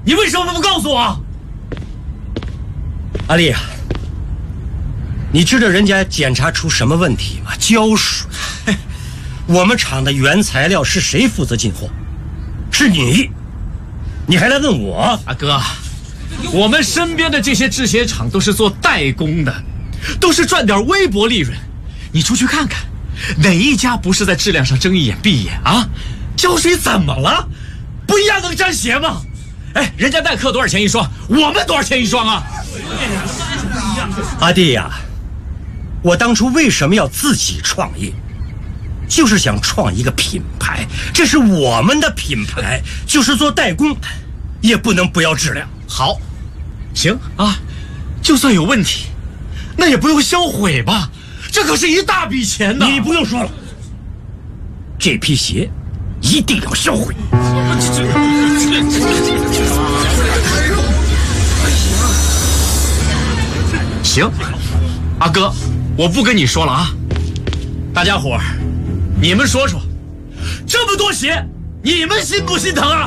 你为什么不告诉我？ 阿丽啊，你知道人家检查出什么问题吗？胶水。我们厂的原材料是谁负责进货？是你。你还来问我？ 阿哥，我们身边的这些制鞋厂都是做代工的，都是赚点微薄利润。你出去看看，哪一家不是在质量上睁一眼闭一眼啊？胶水怎么了？不一样能粘鞋吗？哎，人家耐克多少钱一双，我们多少钱一双啊？ 阿弟呀，我当初为什么要自己创业？就是想创一个品牌，这是我们的品牌，就是做代工，也不能不要质量。 好，行啊，就算有问题，那也不用销毁吧？这可是一大笔钱呢。 你不用说了，这批鞋一定要销毁。 行，阿哥，我不跟你说了啊。大家伙儿，你们说说，这么多鞋，你们心不心疼啊？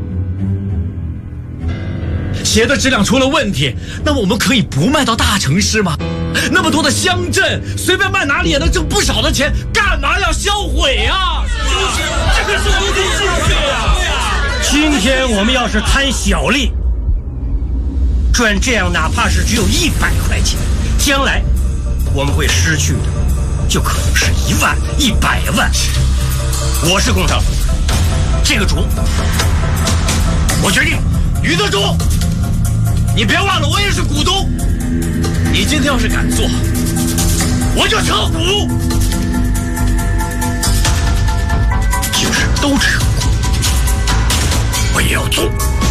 鞋的质量出了问题，那么我们可以不卖到大城市吗？那么多的乡镇，随便卖哪里也能挣不少的钱，干嘛要销毁啊？这可是无敌进去啊！ 今天我们要是贪小利，赚这样哪怕是只有100块钱，将来我们会失去的就可能是1万、100万。我是工商部，这个主我决定。 于德忠，你别忘了，我也是股东。你今天要是敢做，我就撤股。 就是都撤股，我也要做。